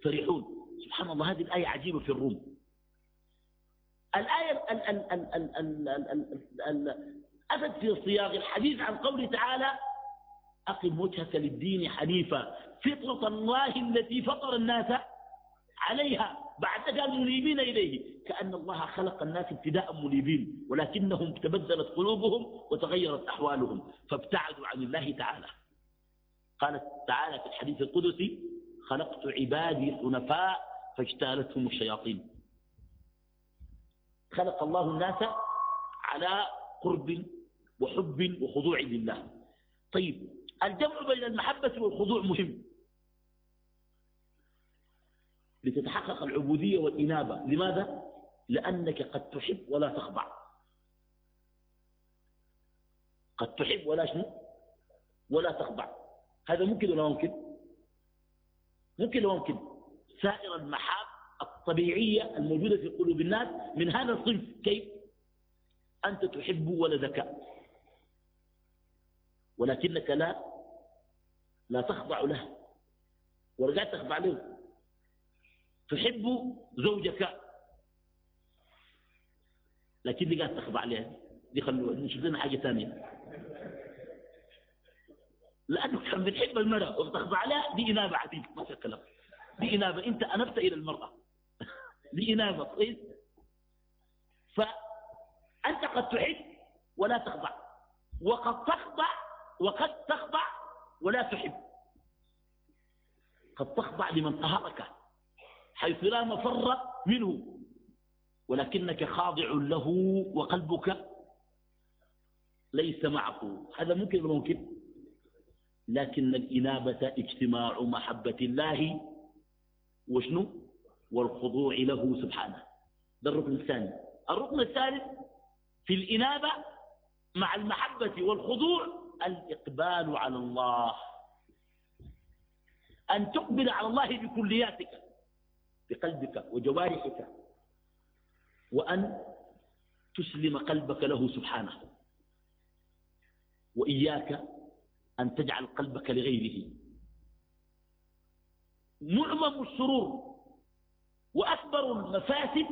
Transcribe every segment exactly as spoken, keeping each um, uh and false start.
فرحون. سبحان الله، هذه الآية عجيبة في الروم. الآية ال ال ال ال ال ال ال ال أتت في صياغ الحديث عن قوله تعالى أقم وجهك للدين حنيفا فطرة الله التي فطر الناس عليها، بعد قال منيبين إليه، كأن الله خلق الناس ابتداء منيبين، ولكنهم تبدلت قلوبهم وتغيرت أحوالهم فابتعدوا عن الله تعالى. قال تعالى في الحديث القدسي خلقت عبادي حنفاء فاجتالتهم الشياطين. خلق الله الناس على قرب وحب وخضوع لله. طيب، الجمع بين المحبة والخضوع مهم لتتحقق العبودية والإنابة. لماذا؟ لأنك قد تحب ولا تخضع، قد تحب ولا شنو ولا تخضع. هذا ممكن ولا ممكن؟ ممكن ولا ممكن؟ سائر المحاب الطبيعية الموجودة في قلوب الناس من هذا الصنف. كيف؟ أنت تحب ولدك ولكنك لا لا تخضع له ورجعت تخضع له. تحب زوجك لكن دي قاعد تخضع له، دي خلونا نشوف لنا حاجة ثانية. لأنه كان بتحب المرأة وبتخضع لها، دي إنابة عديد، ما في كلام، دي إنابة. أنت أنبت إلى المرأة دي إنابة. كويس؟ فأنت قد تحب ولا تخضع، وقد تخضع وقد تخضع ولا تحب. قد تخضع لمن قهرك حيث لا مفر منه، ولكنك خاضع له وقلبك ليس معه. هذا ممكن ولا ممكن؟ لكن الإنابة اجتماع محبة الله وشنو والخضوع له سبحانه. ده الركن الثاني. الركن الثالث في الإنابة مع المحبة والخضوع الإقبال على الله، أن تقبل على الله بكلياتك بقلبك وجوارحك، وأن تسلم قلبك له سبحانه، وإياك أن تجعل قلبك لغيره. معظم الشرور وأكبر المفاسد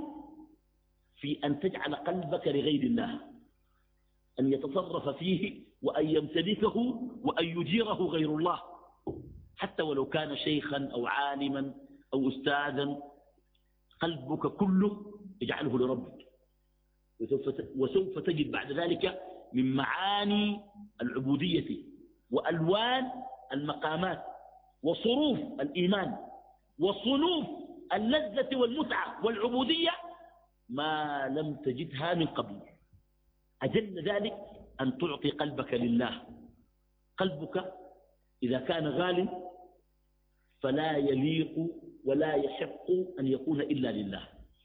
في أن تجعل قلبك لغير الله، أن يتصرف فيه وأن يمتلكه وأن يجيره غير الله، حتى ولو كان شيخا أو عالما أو أستاذا. قلبك كله اجعله لربك، وسوف وسوف تجد بعد ذلك من معاني العبودية وألوان المقامات وصروف الإيمان وصنوف اللذة والمتعة والعبودية ما لم تجدها من قبل. أجل ذلك أن تعطي قلبك لله. قلبك إذا كان غال فلا يليق ولا يحق أن يكون إلا لله.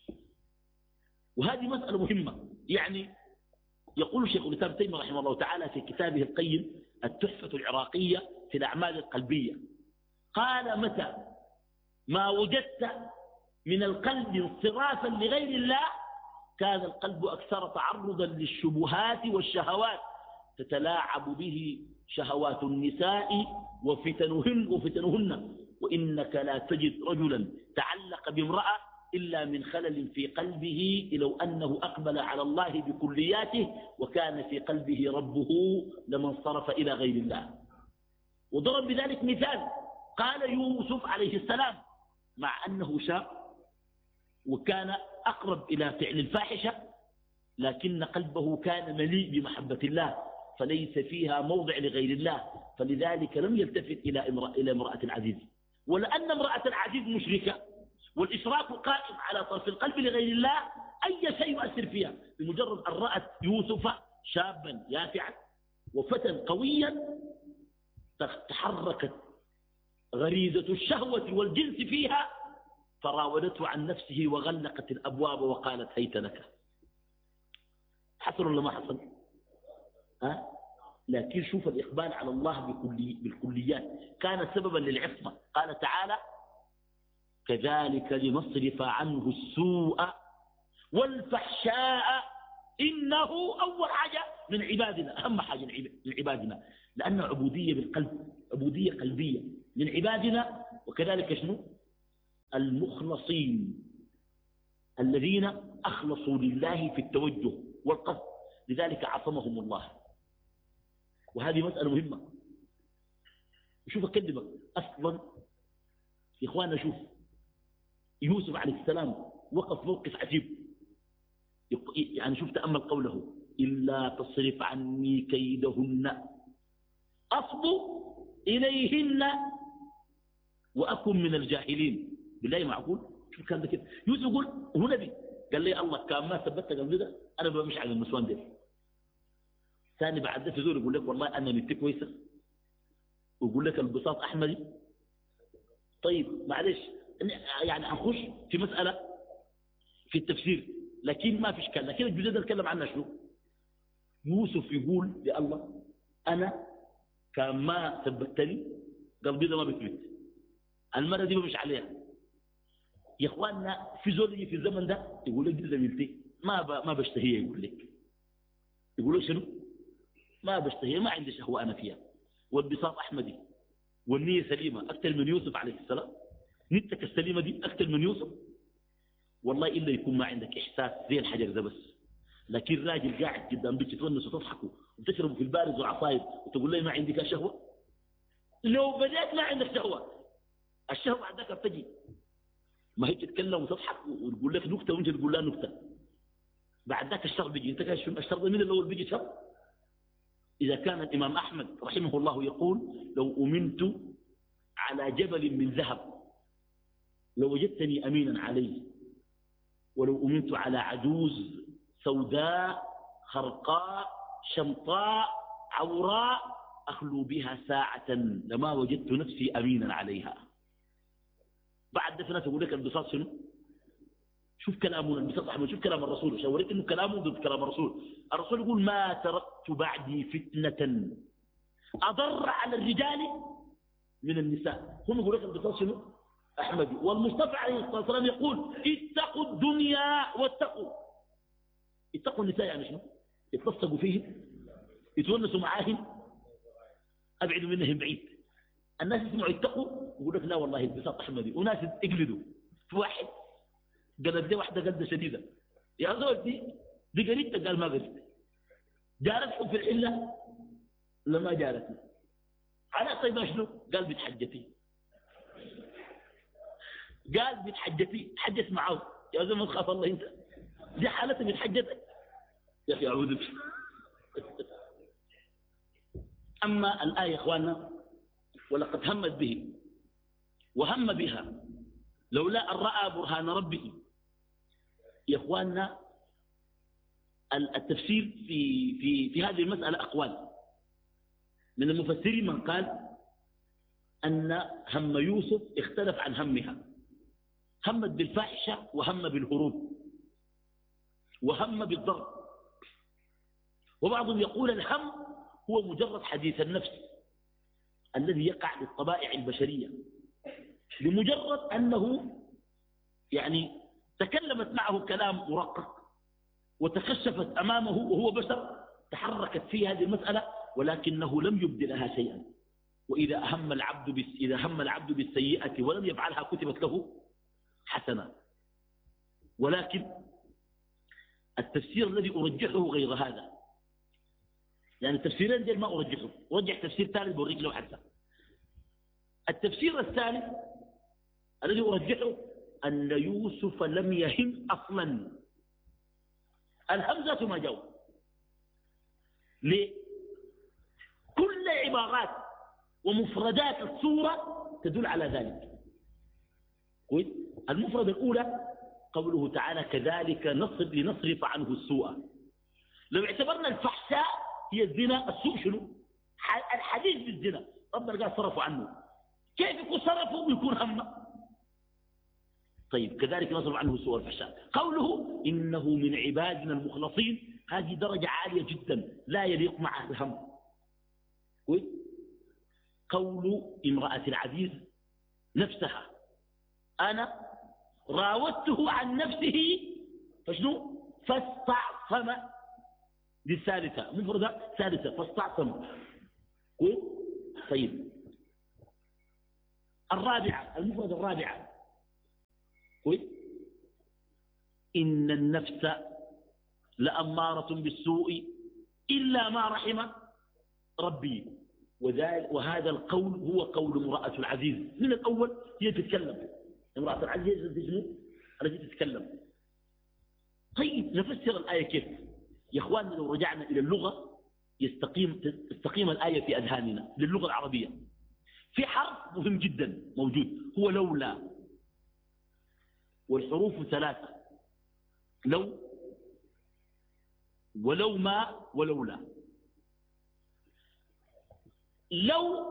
وهذه مسألة مهمة. يعني يقول شيخ الإسلام ابن تيمية رحمه الله تعالى في كتابه القيم التحفة العراقية في الأعمال القلبية، قال متى ما وجدت من القلب انصرافا لغير الله كان القلب أكثر تعرضا للشبهات والشهوات تتلاعب به شهوات النساء وفتنهن وفتنهن وإنك لا تجد رجلا تعلق بامرأة إلا من خلل في قلبه لو أنه أقبل على الله بكلياته وكان في قلبه ربه لما انصرف إلى غير الله. وضرب بذلك مثال، قال يوسف عليه السلام مع أنه شاب وكان أقرب إلى فعل الفاحشة لكن قلبه كان مليء بمحبة الله فليس فيها موضع لغير الله، فلذلك لم يلتفت إلى امرأة, إلى امرأة العزيز. ولأن امرأة العزيز مشركة والإشراك قائم على طرف القلب لغير الله، أي شيء يؤثر فيها بمجرد أن رأت يوسف شابا يافعا وفتى قويا تحركت غريزة الشهوة والجنس فيها فراودته عن نفسه وغلقت الأبواب وقالت هيت لك. حصل ولا ما حصل؟ أه؟ لكن شوف الإقبال على الله بكلي بالكليات كان سببا للعصمة. قال تعالى كذلك لنصرف عنه السوء والفحشاء إنه أول حاجة من عبادنا، أهم حاجة من عبادنا، لأن عبودية بالقلب، عبودية قلبية من عبادنا. وكذلك شنو المخلصين الذين أخلصوا لله في التوجه والقصد، لذلك عصمهم الله. وهذه مسألة مهمة. شوف أكلمك أصلا يا إخوانا، شوف يوسف عليه السلام وقف موقف عجيب. يعني شوف تأمل قوله: إلا تصرف عني كيدهن أصب إليهن وأكن من الجاهلين. بالله معقول؟ شوف كان ده كده. يوسف يقول هو نبي، قال لي الله كان ما ثبتك قبل ده أنا بمشي على النسوان دي. ثاني بعد ده تزور يقول لك والله أنا نتي كويسة، ويقول لك البساط أحمدي. طيب معلش يعني هنخش في مسألة في التفسير لكن ما فيش كلام. لكن الجزء ده نتكلم عنه شنو؟ يوسف يقول يا الله أنا كان ما ثبتني قلبي ده ما بيثبت، المرة دي مش عليها. يا اخواننا في زول يجي في الزمن ده يقول لك دي زميلتي ما ب... ما بشتهيها، يقول لك يقول لك شنو؟ ما بشتهيها، ما عندي شهوة أنا فيها. والبساط أحمدي والنية سليمة أكثر من يوسف عليه السلام. نيتك السليمة دي أكثر من يوسف. والله إلا يكون ما عندك إحساس زي الحجر ده بس. لكن راجل قاعد قدام بيتك تونس وتضحكوا وتشربوا في البارد وعصاير وتقول لي ما عندك شهوة. لو بدأت ما عندك شهوة، الشهوة عندك بتجي. ما هي تتكلم وتضحك وتقول لك نكتة وانت تقول لها نكتة. بعد ذاك الشر بيجي. انت كاش الشر ده مين الأول بيجي شر؟ إذا كان الإمام أحمد رحمه الله يقول لو أمنت على جبل من ذهب لو وجدتني أمينا عليه، ولو أمنت على عجوز سوداء خرقاء شمطاء عوراء أخلو بها ساعة لما وجدت نفسي أمينا عليها. بعد دفنة تقول لك البساط شنو؟ شوف كلامه البساط أحمد، شوف كلام الرسول. شاوريك إنه كلامه ضد كلام الرسول. الرسول يقول ما تركت بعدي فتنة أضر على الرجال من النساء. هم يقول لك البساط شنو؟ أحمد. والمصطفى عليه الصلاة والسلام يقول اتقوا الدنيا واتقوا. اتقوا النساء يعني شنو؟ يتلصقوا فيهم، يتونسوا معاهم، أبعدوا منهم بعيد. الناس يسمعوا يتقوا يقول لك لا والله البساط أحمدي، وناس يقلدوا. في واحد قالت لي واحدة قلدة شديدة يا زول دي دي قريبتك، قال ما قريبتك. جارتكم في الحلة؟ لما جارتني. على طيب شنو؟ قال بتحجتي. قال بتحجتي، حجت معه. يا زول ما تخاف الله انت، دي حالتها بتحجتك يا اخي اعوذ بك. اما الايه يا اخواننا ولقد همت به وهم بها لولا ان راى برهان ربه. يا اخواننا التفسير في في في هذه المساله اقوال. من المفسرين من قال ان هم يوسف اختلف عن همها. همت بالفاحشه وهم بالهروب وهم بالضرب. وبعضهم يقول الهم هو مجرد حديث النفس الذي يقع للطبائع البشريه لمجرد انه يعني تكلمت معه كلام مرقق وتكشفت أمامه وهو بشر، تحركت في هذه المسألة ولكنه لم يبد لها شيئا. وإذا أهم العبد بس إذا هم العبد بالسيئة ولم يفعلها كتبت له حسنة. ولكن التفسير الذي أرجحه غير هذا. يعني التفسيرين دي ما أرجحه، أرجح تفسير ثالث بوريك له حتى. التفسير الثالث الذي أرجحه أن يوسف لم يهم أصلا. الهمزة ما جاء ليه؟ كل عبارات ومفردات الصورة تدل على ذلك. المفردة الأولى قوله تعالى كذلك نصرف لنصرف عنه السوء. لو اعتبرنا الفحشاء هي الزنا، السوء شنو؟ الحديث بالزنا، ربنا قال صرفوا عنه. كيف يكون صرفوا ويكون هم؟ طيب كذلك نصرف عنه السوء والفحشاء. قوله إنه من عبادنا المخلصين هذه درجة عالية جدا لا يليق معها الهم. قول امرأة العزيز نفسها أنا راودته عن نفسه فشنو؟ فاستعصم. دي الثالثة مفردة ثالثة فاستعصم. طيب الرابعة المفردة الرابعة كويس. إن النفس لأمارة بالسوء إلا ما رحم ربي. وهذا القول هو قول امرأة العزيز. من الأول هي تتكلم، امرأة العزيز التي تتكلم. طيب نفسر الآية كيف يا أخواننا؟ لو رجعنا إلى اللغة يستقيم تستقيم الآية في أذهاننا للغة العربية. في حرف مهم جدا موجود هو لولا، والحروف ثلاثة: لو ولو ما ولولا. لو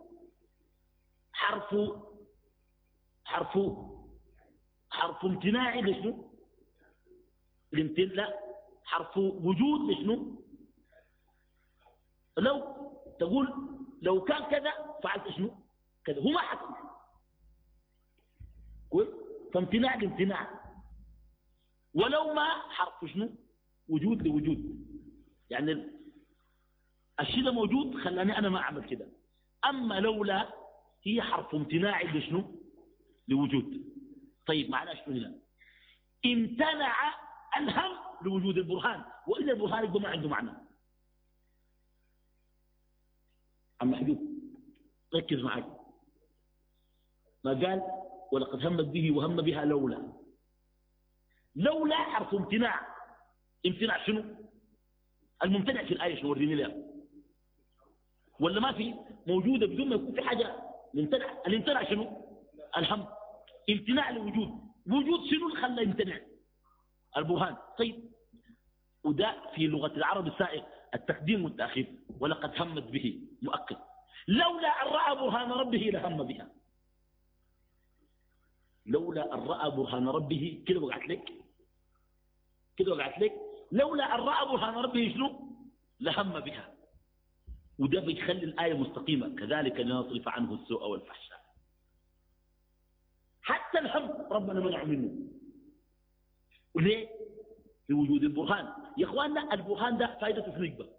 حرف حرف حرف امتناع لشنو؟ الامتناع حرف وجود لشنو؟ لو تقول لو كان كذا فعلت شنو؟ كذا. هو ما حصل. كويس. فامتناع لامتناع. ولو ما حرف شنو؟ وجود لوجود. يعني الشيء ده موجود خلاني أنا ما أعمل كده. أما لولا هي حرف امتناع لشنو؟ لوجود. طيب معناه شنو هنا؟ امتنع الهم لوجود البرهان، وإذا البرهان يبقى ما عنده معنى. عم حبيب ركز معي، ما قال ولقد همت به وهم بها لولا. لولا حرف امتناع. امتناع شنو؟ الممتنع في الآية شنو؟ وريني لها. ولا ما في موجودة بدون ما يكون في حاجة ممتنع. الامتناع شنو؟ الهم. امتناع لوجود. وجود شنو اللي خلى يمتنع؟ البرهان. طيب وده في لغة العرب السائغ التقديم والتأخير. ولقد همت به مؤكد. لولا أن رأى برهان ربه لهم بها. لولا أن رأى برهان ربه كده وقعت لك كده وقعت لك لولا أن رأى برهان ربه شنو؟ لهم بها. وده بيخلي الآية مستقيمة. كذلك لنصرف عنه السوء والفحشاء. حتى الهم ربنا منع منه. وليه؟ لوجود البرهان. يا اخواننا البرهان ده فائدته شنو يبقى؟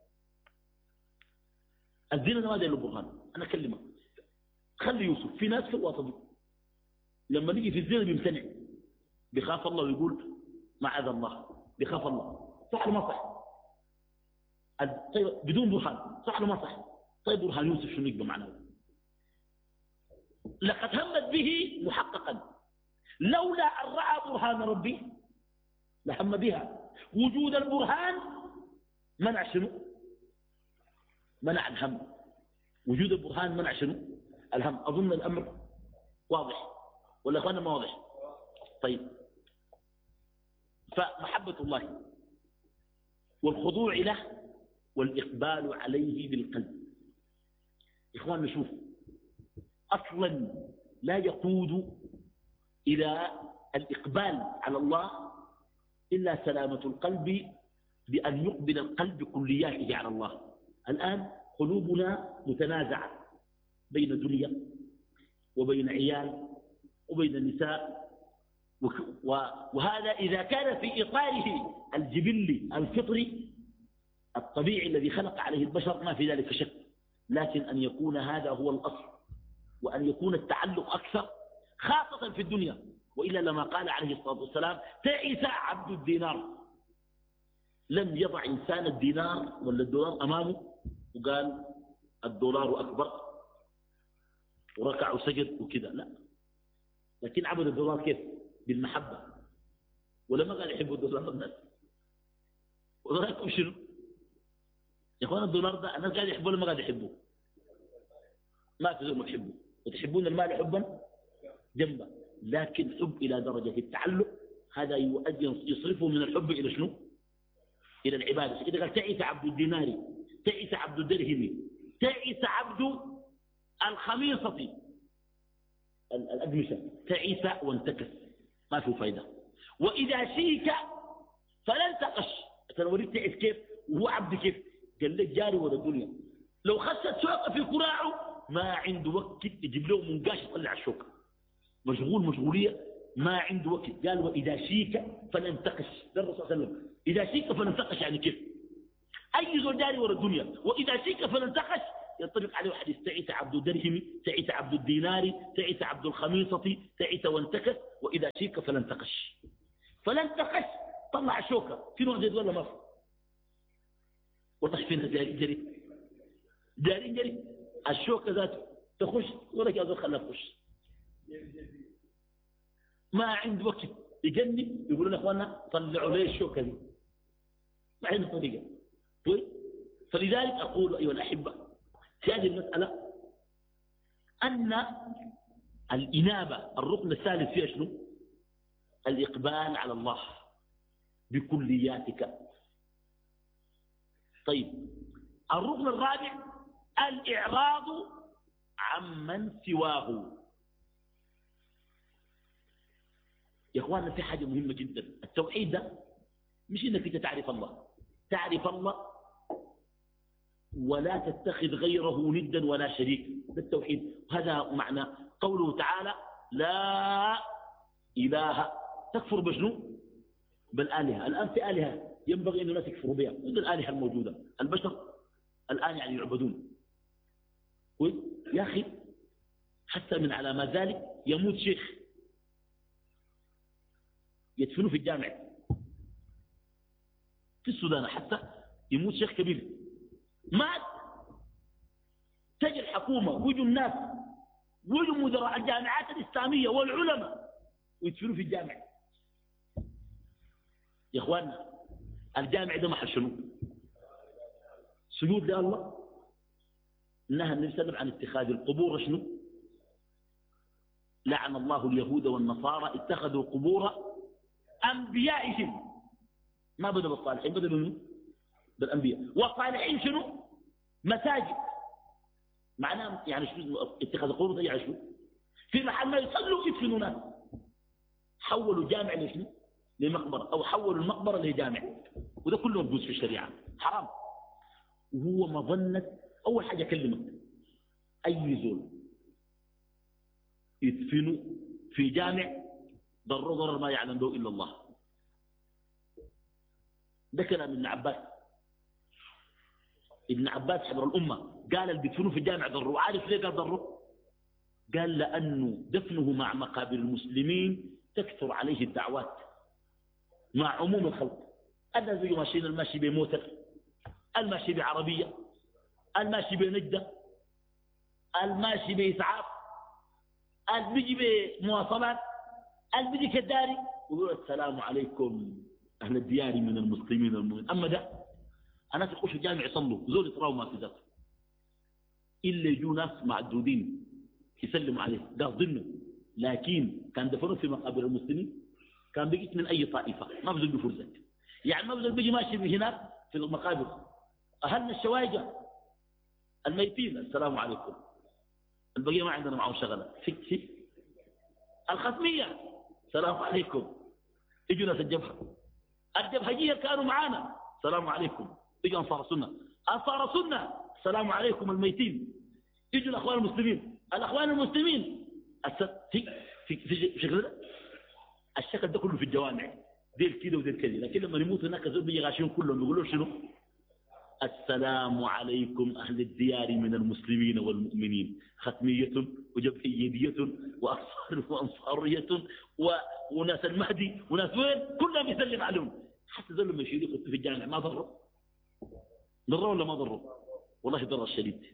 الزنا ده ما ده له برهان. انا اكلمك خلي يوسف في ناس في الوسط لما نيجي في الزنا بيمتنع، بيخاف الله ويقول معاذ الله، بيخاف الله. صح ولا ما صح؟ طيب بدون برهان صح ولا ما صح؟ طيب برهان يوسف شنو يبقى معناه؟ لقد همت به محققا. لولا ان راى برهان ربي لهم بها. وجود البرهان منع شنو؟ منع الهم. وجود البرهان منع شنو؟ الهم. اظن الامر واضح ولا اخوانا ما واضح؟ طيب فمحبة الله والخضوع له والإقبال عليه بالقلب. إخواننا نشوف أصلا لا يقود إلى الإقبال على الله إلا سلامة القلب، بأن يقبل القلب كلياته على الله. الآن قلوبنا متنازعة بين دنيا وبين عيال وبين النساء، وهذا إذا كان في إطاره الجبلي الفطري الطبيعي الذي خلق عليه البشر ما في ذلك شك. لكن أن يكون هذا هو الأصل، وأن يكون التعلق أكثر خاصة في الدنيا. وإلا لما قال عليه الصلاة والسلام تعس عبد الدينار. لم يضع إنسان الدينار ولا الدولار أمامه وقال الدولار أكبر وركع وسجد وكذا، لا. لكن عبد الدولار كيف؟ بالمحبة. ولما قال يحب الدولار الناس. وذلكم شنو يا اخوان؟ الدولار ده الناس قاعد يحبوه ولا ما قاعد يحبوه؟ ما تزوم تحبوه. وتحبون المال حبا جنبا. لكن حب إلى درجة التعلق هذا يؤدي يصرفه من الحب إلى شنو؟ إلى العبادة. إذا قال تعيس عبد الدينار، تعيس عبد الدرهم، تعيس عبد الخميصة الأقمشة، تعيس وانتكس، ما في فايدة. وإذا شيك فلن تقش. تنوريد تعيس كيف وهو عبد كيف؟ قال لك جاري ولا الدنيا. لو خست شوكة في كراعه ما عنده وقت يجيب له منقاش يطلع الشوكة. مشغول مشغولية ما عنده وقت. قال وإذا شيك فلنتقش. ده الرسول صلى الله عليه وسلم. إذا شيك فلنتقش يعني كيف؟ أي زول جاري ولا الدنيا. وإذا شيك فلنتقش ينطبق عليه حديث تعيس عبد الدرهم تعيس عبد الدينار تعيس عبد الخميصة تعيس وانتكس وإذا شيك فلن تقش فلن تقش طلع شوكة في نوع زيد ولا ما في والله فينا جاري جري جاري جري الشوكة ذاته تخش ولا جازو خلها تخش ما عند وقت يجنب يقولون اخواننا طلعوا لي الشوكة دي ما عندنا طريقة فلذلك أقول أيها الأحبة في هذه المسألة أن الإنابة الركن الثالث فيها شنو؟ الإقبال على الله بكلياتك. طيب الركن الرابع الإعراض عمن سواه. يا إخواننا في حاجة مهمة جدا، التوحيد ده مش إنك أنت تعرف الله، تعرف الله ولا تتخذ غيره ندا ولا شريك، ده التوحيد. هذا معنى قوله تعالى لا إله، تكفر بشنو؟ بالآلهة. الآن في آلهة ينبغي أن الناس يكفروا بها، مثل الآلهة الموجودة، البشر الآن يعني يعبدون. يا أخي حتى من علامات ذلك يموت شيخ يدفنوا في الجامع في السودان، حتى يموت شيخ كبير مات، تجي الحكومة ويجوا الناس ويجوا مدراء الجامعات الإسلامية والعلماء ويدفنوا في الجامع. يا إخواننا الجامع ده محل شنو؟ سجود لله. نهى النبي صلى الله عليه وسلم عن اتخاذ القبور شنو؟ لعن الله اليهود والنصارى اتخذوا قبور أنبيائهم، ما بدأوا بالصالحين، بدأوا منه بالأنبياء. والصالحين شنو؟ مساجد. معناه يعني شنو اتخاذ القبور؟ ده يعني شنو؟ في محل ما يصلوا يدفنوا ناس، حولوا جامع لشنو؟ لمقبرة، أو حولوا المقبرة لجامع، وده كله مجوز في الشريعة، حرام. وهو مظنة أول حاجة أكلمك أي زول يدفنوا في جامع ضر ضرر ما يعلم به إلا الله. ده كلام ابن عباس. ابن عباس حبر الأمة قال اللي بيدفنوا في الجامع ضروا. عارف ليه قال ضروا؟ قال لأنه دفنه مع مقابر المسلمين تكثر عليه الدعوات مع عموم الخلق. الناس بيجوا ماشيين، الماشي بموتر، الماشي بعربية، الماشي بنجدة، الماشي بإسعاف، البيجي بمواصلات، البيجي كداري، ويقول السلام عليكم أهل الديار من المسلمين والمؤمنين. أما ده الناس يخشوا الجامع يصلوا، زول يطراوا ما في ذاته، إلا يجوا ناس معدودين يسلموا عليه قاصدينه. لكن كان دفنوا في مقابر المسلمين كان بيجي من أي طائفة، ما بزل بفرزة. يعني ما بزل بيجي ماشي من هناك في المقابر، أهلنا الشوايجة الميتين السلام عليكم، البقية ما عندنا معهم شغلة. في في الختمية السلام عليكم، يجوا ناس الجبهة، الجبهجية كانوا معانا السلام عليكم، يجوا أنصار السنة، أنصار السنة السلام عليكم الميتين، يجوا الأخوان المسلمين، الأخوان المسلمين في في في شكل ده. الشكل ده كله في الجوامع، ديل كده وديل كده. لكن لما يموت هناك زول بيجي غاشين كلهم يقولوا شنو؟ السلام عليكم أهل الديار من المسلمين والمؤمنين، ختمية وجبهية وأنصار وأنصارية وناس المهدي وناس وين كلهم يسلم عليهم. حتى ذول لما يشيلوا في الجامع ما ضروا؟ ضروا ولا ما ضروا؟ والله ضر الشديد.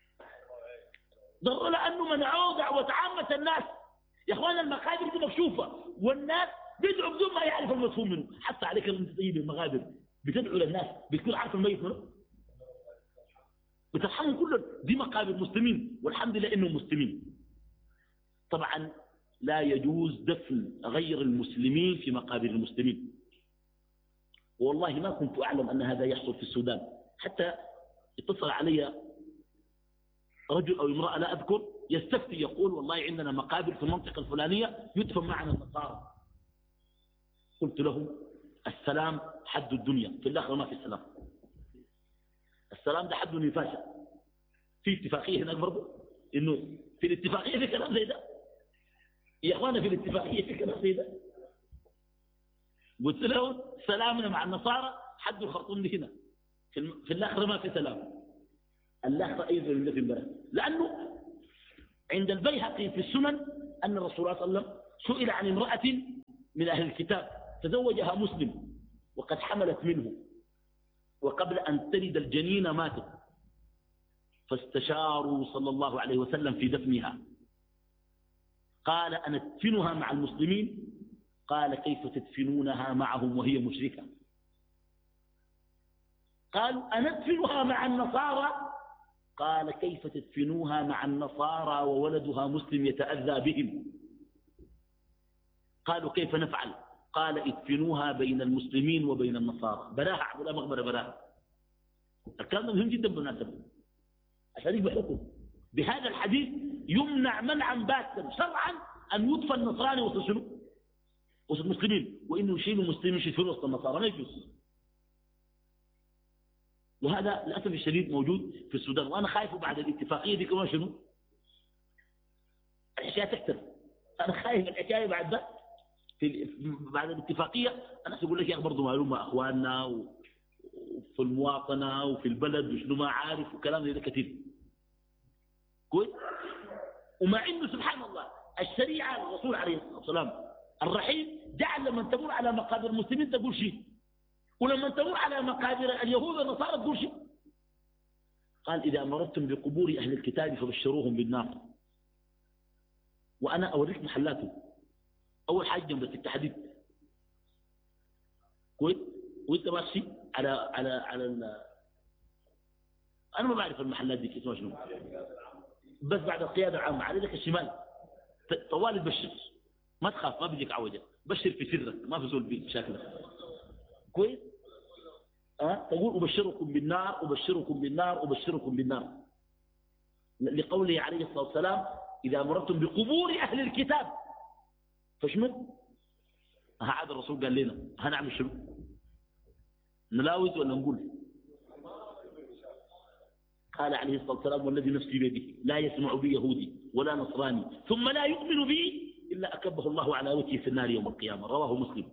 ضروا لأنه منعوا دعوة عامة الناس. يا أخوان المقابر دي مكشوفة والناس بيدعوا بدون ما يعرف المفهوم منه. حتى عليك لما تطيب المقابر بتدعو للناس بتكون عارف الميت منه، بترحمهم كلهم. دي مقابر مسلمين والحمد لله إنهم مسلمين. طبعا لا يجوز دفن غير المسلمين في مقابر المسلمين. والله ما كنت أعلم أن هذا يحصل في السودان. حتى اتصل علي رجل أو امرأة لا أذكر يستفتي يقول والله عندنا مقابر في المنطقة الفلانية يدفن معنا النصارى. قلت له السلام حد الدنيا، في الآخر ما في السلام. السلام ده حد نفاشة. في اتفاقية هناك برضه إنه في الاتفاقية في كلام زي ده. يا أخوانا في الاتفاقية في كلام زي ده. قلت له سلامنا مع النصارى حد الخرطوم هنا، في الآخر ما في سلام. الله رأيه من في المرأة، لأنه عند البيهقي في السنن أن الرسول صلى الله عليه وسلم سئل عن امرأة من أهل الكتاب تزوجها مسلم وقد حملت منه، وقبل أن تلد الجنين ماتت، فاستشاروا صلى الله عليه وسلم في دفنها. قال أندفنها مع المسلمين؟ قال كيف تدفنونها معهم وهي مشركة؟ قالوا أندفنها مع النصارى؟ قال كيف تدفنوها مع النصارى وولدها مسلم يتأذى بهم؟ قالوا كيف نفعل؟ قال ادفنوها بين المسلمين وبين النصارى. براها ولا مغبرة براها. الكلام مهم جدا بالمناسبة عشان يبقى حكم. بهذا الحديث يمنع منعا باتا شرعا أن يدفن النصراني وسط شنو؟ وسط المسلمين، وإنه يشيلوا المسلمين يشيلوا وسط النصارى ما يجوز. وهذا للأسف الشديد موجود في السودان، وأنا خايف بعد الاتفاقية دي كمان شنو؟ الحكاية تكتر. أنا خايف الحكاية بعد ده في بعد الاتفاقية أنا سأقول لك يا أخي برضه معلومة أخواننا وفي المواطنة وفي البلد وشنو ما عارف وكلام زي ده كثير كويس. ومع إنه سبحان الله الشريعة الرسول عليه الصلاة والسلام الرحيم جعل لما تمر على مقابر المسلمين تقول شيء، ولما تمر على مقابر اليهود والنصارى تقول شيء. قال إذا مررتم بقبور أهل الكتاب فبشروهم بالنار. وأنا أوريك محلاته. أول حاجة جنب التحديد كويس، وانت ماشي على على على ال... أنا ما بعرف المحلات دي اسمها شنو، بس بعد القيادة العامة على ذلك الشمال طوال تبشر، ما تخاف ما بيجيك عوجة، بشر في سرك ما في زول بيك شكلك كويس. أه؟ تقول أبشركم بالنار أبشركم بالنار أبشركم بالنار، لقوله عليه الصلاة والسلام إذا مررتم بقبور أهل الكتاب فشنو؟ هذا الرسول قال لنا هنعمل شنو؟ نلاوز ولا نقول؟ قال عليه الصلاة والسلام والذي نفسي بيده لا يسمع بي يهودي ولا نصراني ثم لا يؤمن بي إلا أكبه الله على وجهه في النار يوم القيامة. رواه مسلم.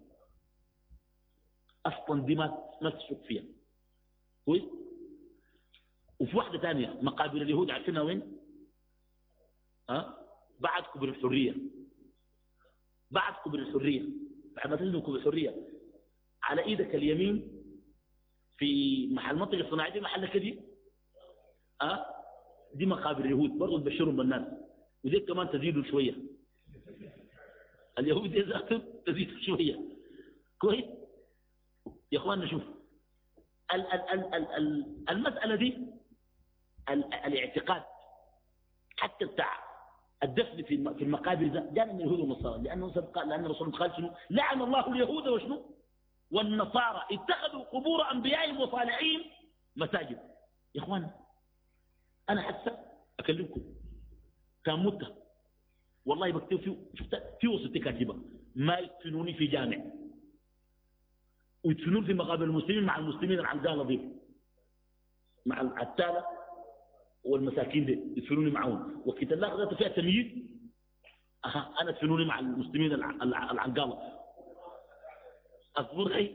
أصلا دي ما تشك فيها كويس. وفي واحدة ثانية مقابر اليهود عارفينها وين؟ أه؟ بعد كبر الحرية، بعد كبر الحرية، بعد ما تنزل كبر الحرية على إيدك اليمين في محل منطقة الصناعية دي محلك دي أه؟ دي مقابر اليهود برضو تبشرهم بالناس، ودي كمان تزيدوا شوية. اليهود يزيدوا تزيدوا شوية كويس. يا اخواننا شوف ال ال ال ال ال المسألة دي ال الاعتقاد حتى بتاع الدفن في في المقابر ده جاء من اليهود والنصارى، لأنه سبق لأن الرسول قال شنو؟ لعن الله اليهود وشنو؟ والنصارى اتخذوا قبور أنبيائهم وصالحين مساجد. يا اخوان أنا حتى أكلمكم كان متة والله بكتب في شفت في وسط كاتبة ما يدفنوني في جامع ويدفنون في مقابر المسلمين مع المسلمين العنقالة دي مع العتالة والمساكين دي يدفنوني معهم، وقت الله ذات فيها تمييز أها أنا ادفنوني مع المسلمين العنقالة أصبر أي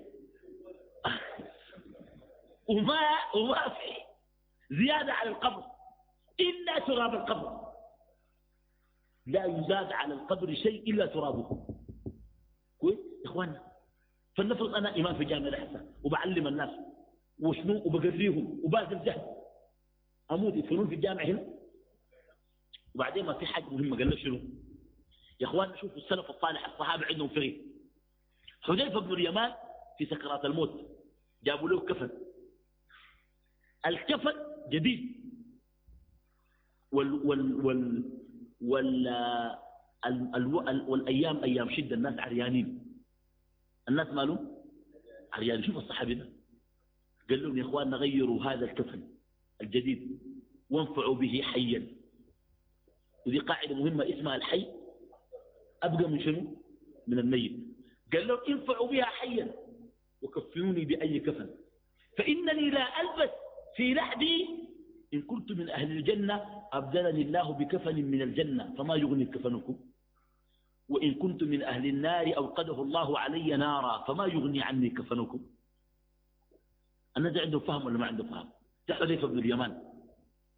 وما وما في زيادة على القبر إلا تراب القبر، لا يزاد على القبر شيء إلا ترابه كويس يا إخوانا. فلنفرض أنا إمام في جامعة الأحسن وبعلم الناس وشنو وبقريهم وبازل جهد أموت يدفنون في الجامعة هنا، وبعدين ما في حاجة مهمة قال له شنو يا إخوان؟ شوفوا السلف الصالح الصحابة عندهم فقه. حذيفة بن اليمان في سكرات الموت جابوا له كفن، الكفن جديد وال وال وال وال ال ال ال والأيام أيام شدة الناس عريانين، الناس مالهم عريانين. شوف الصحابي ده قال لهم يا إخواننا غيروا هذا الكفن الجديد وانفعوا به حيا، ودي قاعدة مهمة اسمها الحي أبقى من شنو؟ من الميت. قال لهم انفعوا بها حيا وكفنوني بأي كفن فإنني لا ألبس في لحدي إن كنت من أهل الجنة أبدلني الله بكفن من الجنة فما يغني كفنكم، وإن كنت من أهل النار أوقده الله علي نارا فما يغني عني كفنكم. الناس عنده فهم ولا ما عنده فهم؟ ده حذيفة بن اليمان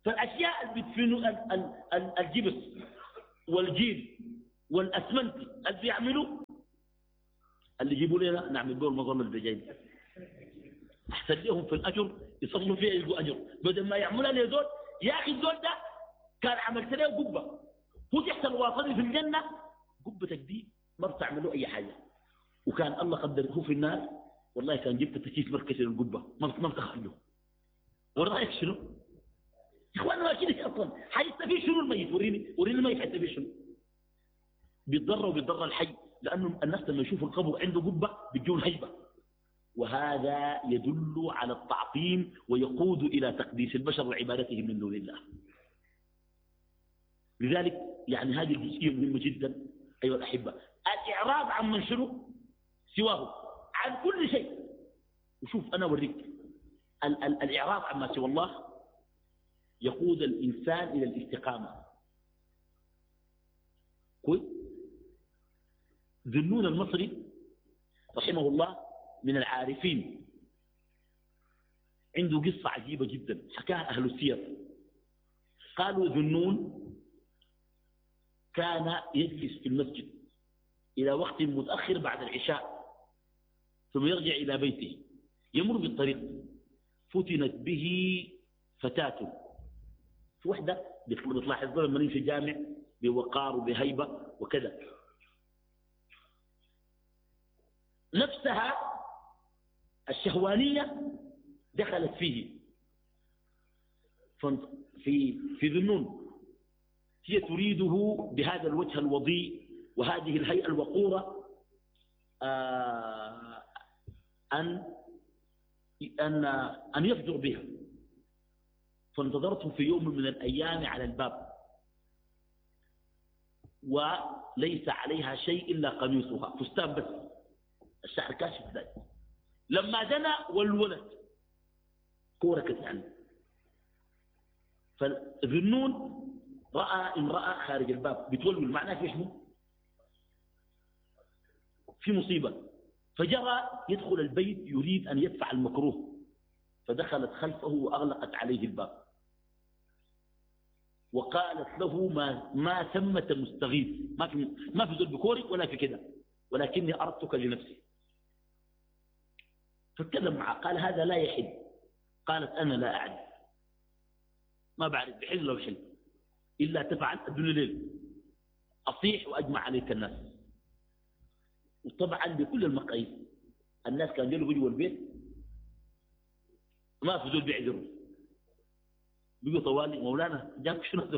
فالأشياء اللي بتفينوا ال- ال- ال- الجبس والجيل والأسمنت اللي بيعملوا اللي يجيبوا لنا نعمل بهم المظلة اللي جايين أحسن لهم في الأجر يصلوا فيها يلقوا أجر بدل ما يعملها لي زول. يا أخي الزول ده كان عملت له قبة فتحت الواصل في الجنة قبتك دي ما بتعملوا أي حاجة وكان الله قدره في النار والله كان جبت تكيس مركز القبة ما بتخرجه. ورأيك شنو؟ يا إخوانا ما كده أصلا حيستفيد شنو الميت؟ وريني وريني الميت حيستفيد شنو؟ بيتضر وبيتضر الحي لأنه الناس لما يشوفوا القبر عنده قبة بيجون هيبة وهذا يدل على التعظيم ويقود إلى تقديس البشر وعبادتهم من دون الله. لذلك يعني هذه الجزئية مهمة جدا أيها الأحبة. الإعراض عن من شنو سواه عن كل شيء. وشوف أنا أوريك ال ال الإعراض عما سوى الله يقود الإنسان إلى الاستقامة. كويس. ذنون المصري رحمه الله من العارفين عنده قصة عجيبة جدا حكاها أهل السير. قالوا ذنون كان يجلس في المسجد إلى وقت متأخر بعد العشاء ثم يرجع إلى بيته يمر بالطريق فتنت به فتاة في وحدة بتلاحظ لما يمشي جامع بوقار وبهيبة وكذا نفسها الشهوانية دخلت فيه في في ذنون هي تريده بهذا الوجه الوضيء وهذه الهيئة الوقورة آه أن أن أن يفجر بها. فانتظرته في يوم من الأيام على الباب وليس عليها شيء إلا قميصها فستان بس الشعر كاشف ذلك. لما دنا والولد كوركت عنه فالذنون رأى امرأة خارج الباب بتولول معناه في شنو في مصيبة فجرى يدخل البيت يريد أن يدفع المكروه فدخلت خلفه وأغلقت عليه الباب وقالت له ما ما ثمة مستغيث ما في ما في ذل بكورك ولا في كده ولكني أردتك لنفسي. فاتكلم معه قال هذا لا يحل. قالت أنا لا أعرف ما بعرف بحل ولا بحل إلا تفعل الدنيا ليل أصيح وأجمع عليك الناس. وطبعا بكل المقاييس الناس كانوا جلوا جوا البيت ما في ذول بيعذروا بيقوا طوالي مولانا جاك شنو ذوك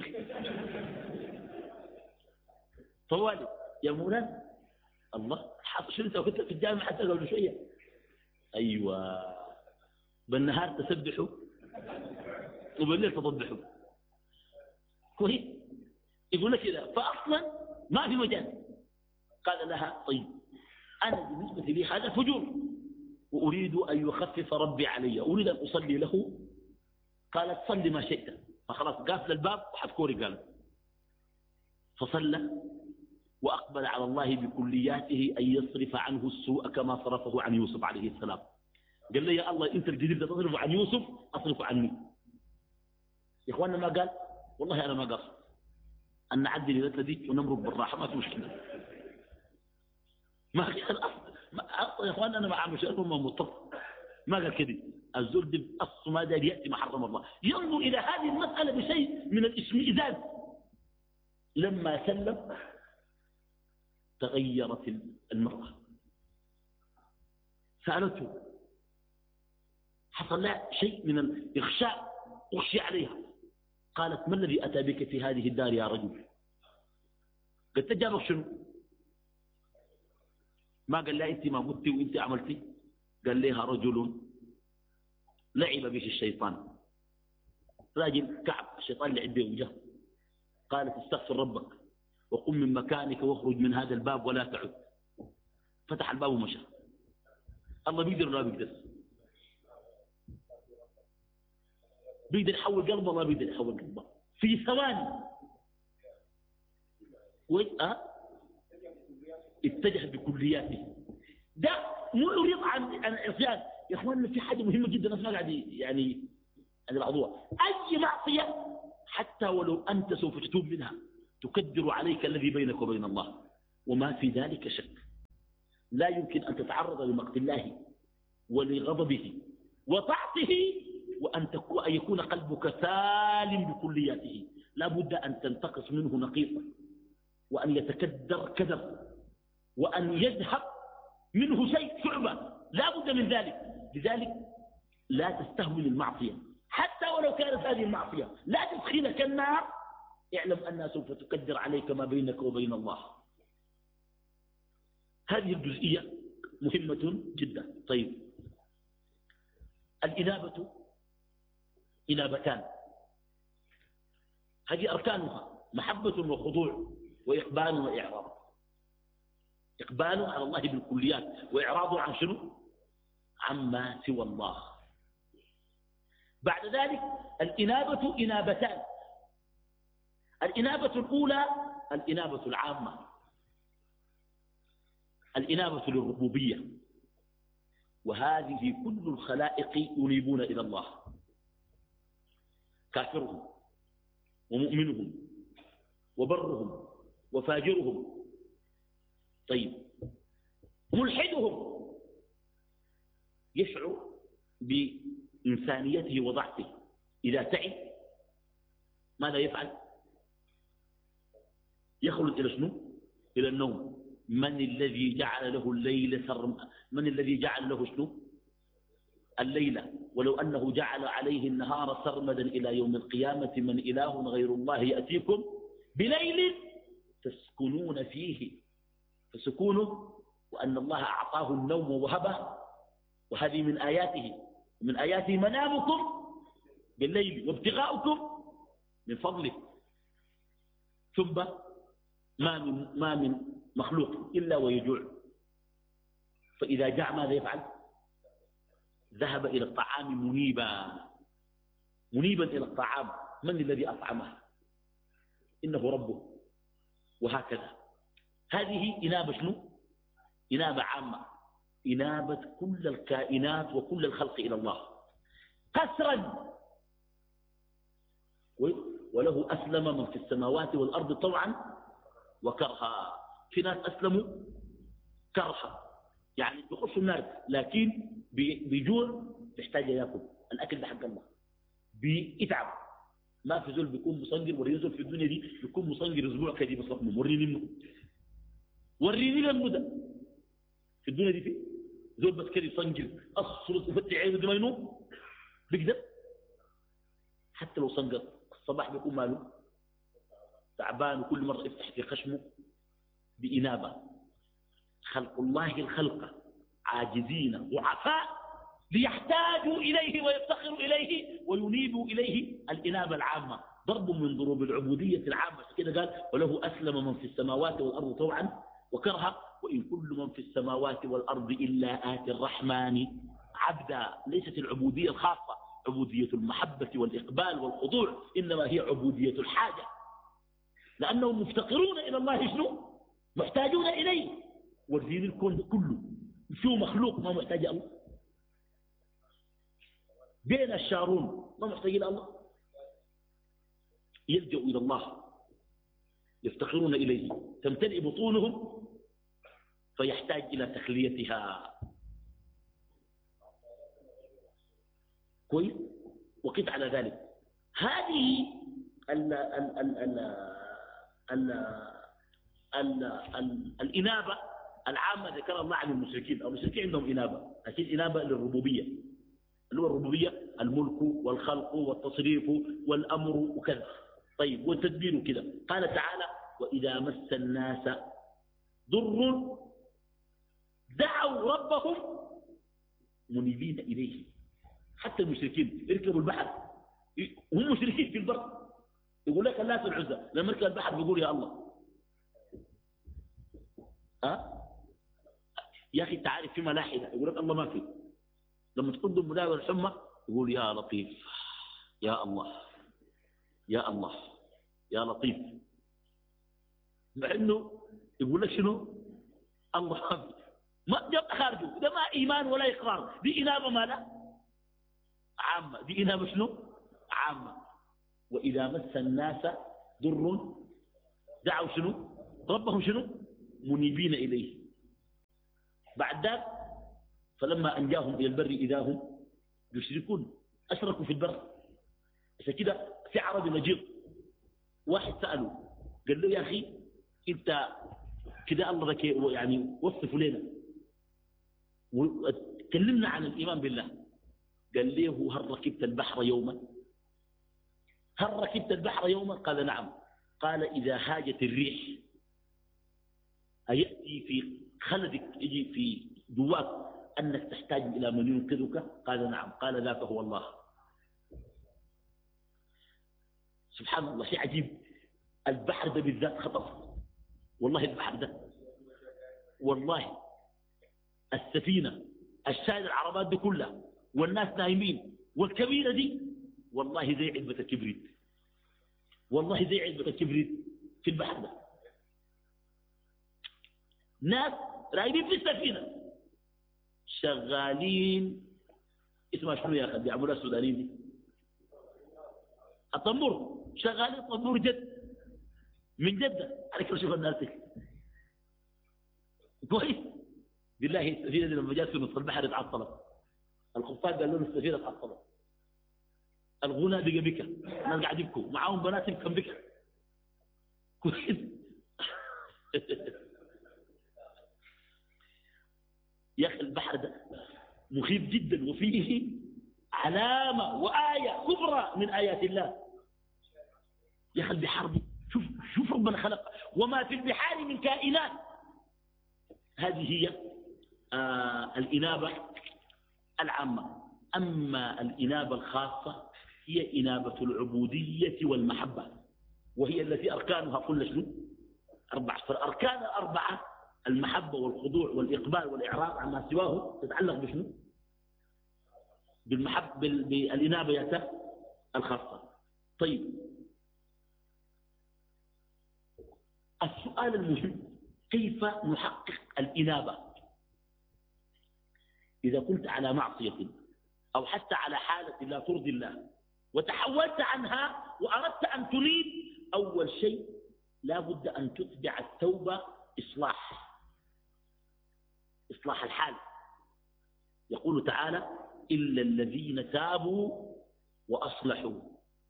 طوالي يا مولانا الله حاط شنو انت وكنت في الجامعة حتى قبل شوية أيوة بالنهار تسبحوا وبالليل تضبحوا كويس يقول لك كذا فأصلا ما في مجال. قال لها طيب أنا بالنسبة لي هذا فجور وأريد أن يخفف ربي علي أريد أن أصلي له. قالت صلي ما شئت فخلاص قافل الباب وحذكوري قال فصلى وأقبل على الله بكلياته أن يصرف عنه السوء كما صرفه عن يوسف عليه السلام. قال لي يا الله أنت الجديد تصرف عن يوسف أصرف عني. يا إخواننا ما قال والله أنا ما قصد أن نعدي لذات دي ونمرق بالراحة ما في مشكلة ما قال أصلا يا إخواننا أنا مع مشاهد ما مضطر ما قال كده. الزول دي أصلا ما دار يأتي ما حرم الله. ينظر إلى هذه المسألة بشيء من الاشمئزاز. لما سلم تغيرت المرأة سألته حصل لها شيء من الإغشاء أغشي عليها. قالت ما الذي أتى بك في هذه الدار يا رجل؟ قلت جابك شنو؟ ما قال لا أنت ما قلتي وأنت عملتي. قال لها رجل لعب به الشيطان راجل كعب الشيطان لعب به وجهه. قالت استغفر ربك وقم من مكانك واخرج من هذا الباب ولا تعد. فتح الباب ومشى. الله بيقدر ولا بيقدر؟ بيقدر يحول قلبه ولا بيقدر يحول قلبه في ثواني. وأه؟ اتجه بكلياته. ده مو يريد عن عن العصيان. يا اخواننا في حاجه مهمه جدا الناس ما قاعد يعني الموضوع اي معصيه حتى ولو أنت سوف تتوب منها تكدر عليك الذي بينك وبين الله، وما في ذلك شك. لا يمكن أن تتعرض لمقت الله ولغضبه وطاعته وأن يكون قلبك سالم بكلياته. لا بد أن تنتقص منه نقيصا، وأن يتكدر كدر، وأن يذهب منه شيء شعبة، لا بد من ذلك. لذلك لا تستهون المعصية حتى ولو كانت هذه المعصية لا تدخلك النار، اعلم أنها سوف تكدر عليك ما بينك وبين الله. هذه الجزئية مهمة جدا. طيب، الإنابة إنابتان، هذه أركانها محبة وخضوع وإقبال وإعراض. إقبال على الله بالكليات، وإعراض عن شنو؟ عما سوى الله. بعد ذلك الإنابة إنابتان. الإنابة الأولى الإنابة العامة، الإنابة للربوبية، وهذه كل الخلائق ينيبون إلى الله، كافرهم ومؤمنهم وبرهم وفاجرهم. طيب، ملحدهم يشعر بإنسانيته وضعفه، إذا تعب ماذا يفعل؟ يخلد إلى شنو؟ إلى النوم. من الذي جعل له الليل سرم من الذي جعل له شنو؟ الليلة، ولو أنه جعل عليه النهار سرمدا إلى يوم القيامة من إله غير الله يأتيكم بليل تسكنون فيه، فسكونه وأن الله أعطاه النوم ووهبه، وهذه من آياته. من آياته منامكم بالليل وابتغاؤكم من فضله. ثم ما من, ما من مخلوق إلا ويجوع، فإذا جاع ماذا يفعل؟ ذهب إلى الطعام منيبا منيبا إلى الطعام. من الذي أطعمه؟ إنه ربه. وهكذا هذه إنابة شنو؟ إنابة عامة، إنابة كل الكائنات وكل الخلق إلى الله قسرا. وله أسلم من في السماوات والأرض طوعا وكرها. في ناس أسلموا كرها، يعني بيخشوا النار، لكن بيجوع، بيحتاج ياكل. الأكل ده حق الله، بيتعب. ما في زول بيكون مصنجر ورينزل في الدنيا دي بيكون مصنجر أسبوع كذي بصفنه. وريني منه وريني للمدى في الدنيا دي. في زول بس كده يصنجر أصرص وفتح عينه دي ما ينوم بيقدر. حتى لو صنجر الصباح بيكون ماله تعبان، وكل مرة يفتح في خشمه. بإنابة. خلق الله الخلق عاجزين ضعفاء ليحتاجوا إليه ويفتقروا إليه وينيبوا إليه. الإنابة العامة ضرب من ضروب العبودية العامة. كده قال وله أسلم من في السماوات والأرض طوعا وكرها وإن كل من في السماوات والأرض إلا آتي الرحمن عبدا. ليست العبودية الخاصة عبودية المحبة والإقبال والخضوع، إنما هي عبودية الحاجة، لأنهم مفتقرون إلى الله شنو؟ محتاجون إليه. والدين الكون كله شو مخلوق ما محتاج الله؟ بين الشارون ما محتاج إلى الله، يلجأ إلى الله، يفتقرون إليه، تمتلئ بطونهم فيحتاج إلى تخليتها. كويس؟ وقف على ذلك. هذه ال ال ال ال ال ال ال الإنابة العامة ذكر الله عن المشركين. أو المشركين عندهم إنابة، أكيد إنابة للربوبية، اللي هو الربوبية الملك والخلق والتصريف والأمر وكذا. طيب، والتدبير كذا. قال تعالى وإذا مس الناس ضر دعوا ربهم منيبين إليه. حتى المشركين يركبوا البحر وهم مشركين في البر، يقول لك اللات والعزى، لما يركب البحر بيقول يا الله. أه؟ يا أخي أنت عارف في ملاحدة يقول لك الله ما في. لما تقدم مداوي الحمى يقول يا لطيف يا الله يا الله يا لطيف، مع انه يقول لك شنو الله ما جاب خارجه. ده ما ايمان ولا اقرار، دي انابه ما لا عامه. دي انابه شنو عامه. وإذا مس الناس ضر دعوا شنو ربهم شنو منيبين إليه. بعد ذلك فلما أنجاهم إلى البر إذا هم يشركون، أشركوا في البر. عشان كده في عربي نجيب واحد سأله قال له يا أخي أنت كده الله ذكي يعني وصف لنا وتكلمنا عن الإيمان بالله. قال له هل ركبت البحر يوما؟ هل ركبت البحر يوما؟ قال نعم. قال إذا هاجت الريح أيأتي في خلدك يجي في جواك أنك تحتاج إلى من ينقذك؟ قال نعم. قال ذاك هو الله. سبحان الله، شيء عجيب. البحر ده بالذات خطر والله. البحر ده والله السفينة الشايل العربات دي كلها والناس نايمين والكبيرة دي والله زي علبة الكبريت، والله زي علبة الكبريت في البحر ده. ناس رايبين في السفينة شغالين اسمها شنو يا أخي بيعملوها السودانيين دي؟ الطنبور. شغالين طنبور جد من جدة. عليك شوف الناس كويس. بالله السفينة دي لما جات في نص البحر اتعطلت، الخفاش قال لهم السفينة اتعطلت، الغنى بقى بكى، الناس قاعد يبكوا معاهم بنات يبكوا بكى كويس. يا أخي البحر ده مخيف جدا وفيه علامة وآية كبرى من آيات الله. يا أخي البحار دي شوف شوف ربنا خلق وما في البحار من كائنات. هذه هي آه الإنابة العامة. أما الإنابة الخاصة هي إنابة العبودية والمحبة، وهي التي أركانها كل شنو أربعة. فالأركان الأربعة المحبة والخضوع والإقبال والإعراض عما سواه تتعلق بشنو بالمحبة بالإنابة الخاصة. طيب السؤال المهم كيف نحقق الإنابة؟ إذا كنت على معصية أو حتى على حالة لا ترضي الله وتحولت عنها وأردت أن تنيب، أول شيء لا بد أن تتبع التوبة إصلاح إصلاح الحال. يقول تعالى إلا الذين تابوا وأصلحوا.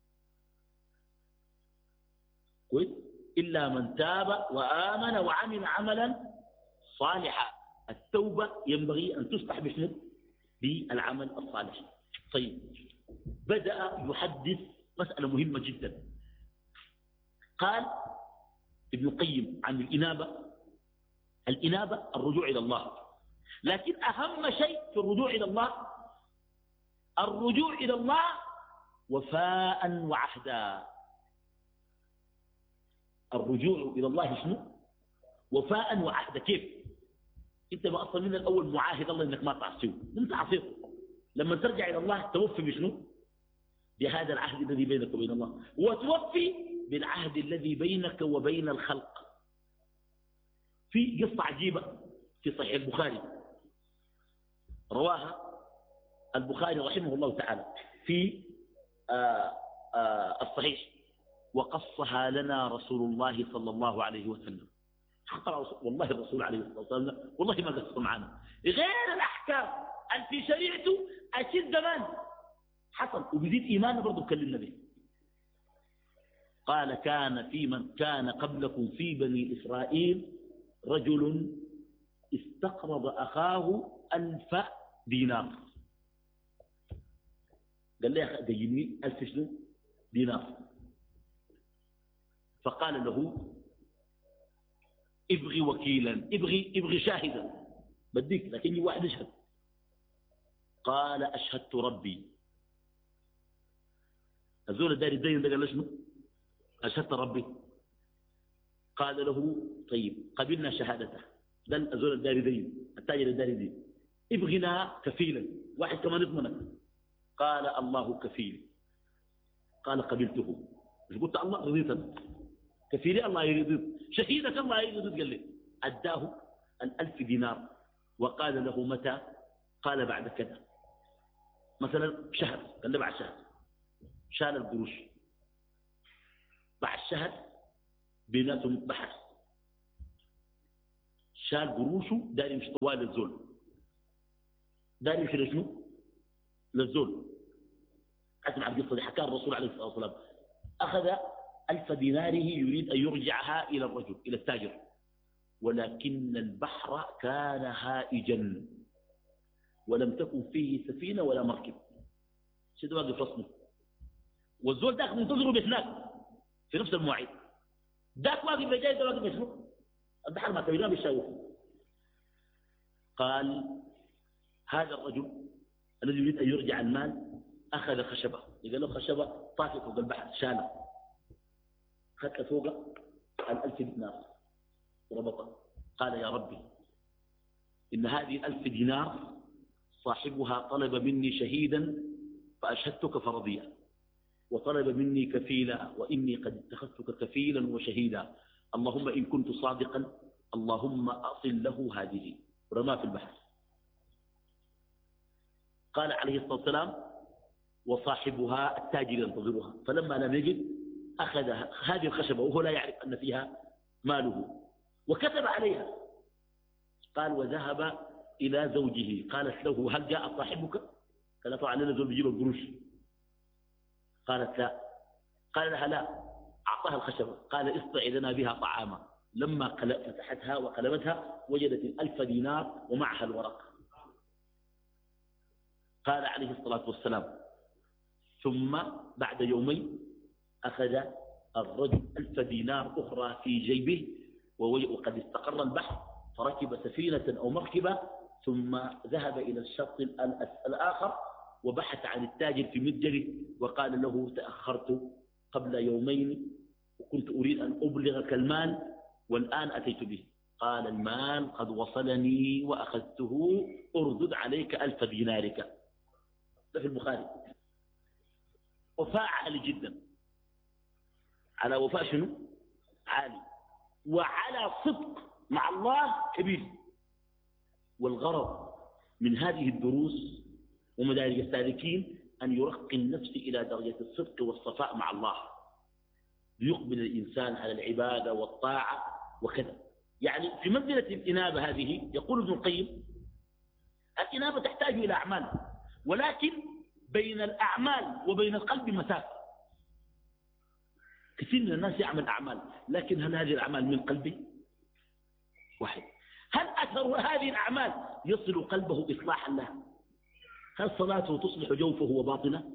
كويس. إلا من تاب وآمن وعمل عملا صالحا. التوبة ينبغي أن تصلح بشنو بالعمل الصالح. طيب بدأ يحدث مسألة مهمة جدا. قال ابن القيم عن الإنابة: الإنابة الرجوع إلى الله، لكن أهم شيء في الرجوع إلى الله الرجوع إلى الله وفاء وعهدا. الرجوع إلى الله شنو؟ وفاء وعهدا. كيف؟ انت ما اصلا من الاول معاهد الله انك ما تعصيه، انت عصيته. لما ترجع الى الله توفي بشنو؟ بهذا العهد الذي بينك وبين الله، وتوفي بالعهد الذي بينك وبين الخلق. في قصة عجيبة في صحيح البخاري رواها البخاري رحمه الله تعالى في آآ آآ الصحيح، وقصها لنا رسول الله صلى الله عليه وسلم. والله الرسول عليه الصلاة والسلام والله ما قصوا معنا غير الأحكام اللي في شريعته أشد زمان حصل وبيزيد إيمانه برضه كلمنا به. قال كان في من كان قبلكم في بني إسرائيل رجل استقرض أخاه ألف دينار. قال لي يا ديني ألف شنو دينار. فقال له ابغي وكيلا، ابغي ابغي شاهدا بديك لكن واحد يشهد. قال أشهدت ربي. الزول الداري الدين ده قال له شنو؟ أشهدت ربي. قال له طيب قبلنا شهادته. ده الزول الداري دين التاجر الداري دين. ابغنا كفيلا، واحد كمان يضمنك. قال الله كفيل. قال قبلته. مش قلت الله رضيت كفيلي الله يريد، شهيدك الله يريد. قال لي أداه الألف دينار وقال له متى؟ قال بعد كذا، مثلا شهر. قال له بعد شهر. شال القروش بعد شهر بيناتهم بحث، شال قروشه داير يمشي طوال للزول، داير يمشي لشنو؟ للزول. اسمع القصه دي حكاها الرسول عليه الصلاه والسلام. اخذ ألف ديناره يريد ان يرجعها الى الرجل الى التاجر، ولكن البحر كان هائجا ولم تكن فيه سفينه ولا مركب، شد واقف رسمه، والزول ذاك منتظره بهناك في نفس المواعيد، ذاك واقف بجاي ده واقف بشنو؟ البحر ما كبيرنا بالشاوف. قال هذا الرجل الذي يريد ان يرجع المال اخذ خشبه، قال له خشبه طافت فوق البحر شالها، خدت فوق الألف دينار وربطها. قال يا ربي إن هذه الألف دينار صاحبها طلب مني شهيدا فأشهدتك فرضيا، وطلب مني كفيلا وإني قد اتخذتك كفيلا وشهيدا، اللهم إن كنت صادقا اللهم أصل له هذه، ورماه في البحر. قال عليه الصلاة والسلام وصاحبها التاجر ينتظرها، فلما لم يجد أخذ هذه الخشبة وهو لا يعرف أن فيها ماله وكتب عليها. قال وذهب إلى زوجه، قالت له هل جاء صاحبك؟ قال طبعا لنا زول بيجيب القروش. قالت لا. قال لها لا. أعطاها الخشبة، قال اصطع لنا بها طعاما. لما فتحتها وقلبتها وجدت الألف دينار ومعها الورق. قال عليه الصلاة والسلام ثم بعد يومين أخذ الرجل ألف دينار أخرى في جيبه وقد استقر البحث، فركب سفينة أو مركبة ثم ذهب إلى الشط الآخر وبحث عن التاجر في متجره وقال له تأخرت قبل يومين وكنت أريد أن أبلغك المال والآن أتيت به. قال المال قد وصلني وأخذته، أردد عليك ألف دينارك. ده في البخاري. وفاء عالي جدا، على وفاء شنو؟ عالي، وعلى صدق مع الله كبير. والغرض من هذه الدروس ومدارج السالكين أن يرقي النفس إلى درجة الصدق والصفاء مع الله، ليقبل الإنسان على العبادة والطاعة وكذا. يعني في منزلة الإنابة هذه يقول ابن القيم الإنابة تحتاج إلى أعمال، ولكن بين الأعمال وبين القلب مسافة. كثير من الناس يعمل أعمال، لكن هل هذه الأعمال من قلبه؟ واحد. هل أثر هذه الأعمال يصل قلبه إصلاحا لها؟ هل صلاته تصلح جوفه وباطنه؟